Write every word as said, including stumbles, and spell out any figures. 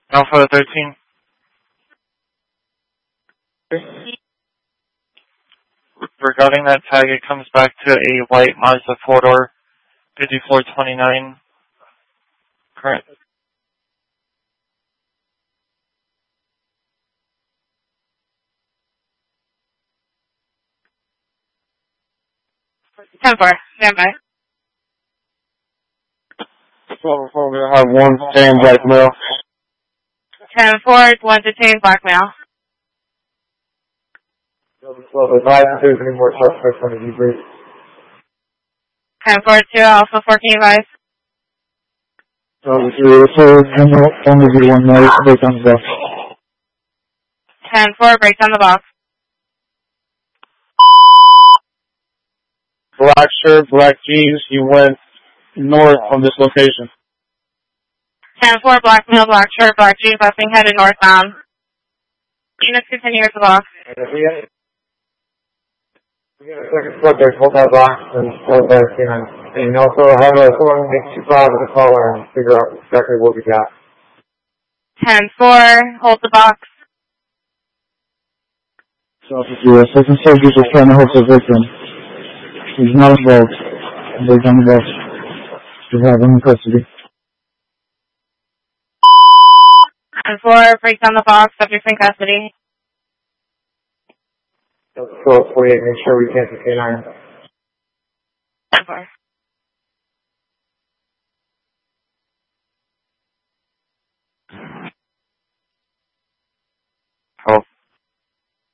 Alpha thirteen. Regarding that tag, it comes back to a white Mazda four-door, fifty-four twenty-nine. Current. ten four, stand by. twelve four, we'll have one detained blackmail. ten four, one detained blackmail. Well, advise if there's any more suspects on the debrief. ten four two, Alpha fourteen advice. So, so, only be one more break on the box. ten four, break down the box. Black shirt, black jeans, you went north from this location. ten four, blackmail, black shirt, black jeans, busting headed northbound. Units continue with the box. We got a second subject, hold that box and hold that canine. And also have a someone make two five with the caller and figure out exactly what we got. ten four, hold the box. So, yeah, second subject is trying to help the victim. He's not involved. They're on the box. We have him in custody. ten four, break down the box, subject in custody. So, forty-eight, make sure we can't see canine. ten four.